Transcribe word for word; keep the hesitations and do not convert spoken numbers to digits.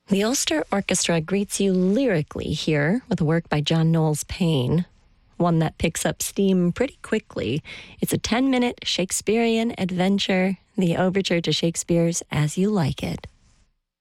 The Ulster Orchestra greets you lyrically here with a work by John Knowles Paine, one that picks up steam pretty quickly. It's a ten-minute Shakespearean adventure, the overture to Shakespeare's As You Like It.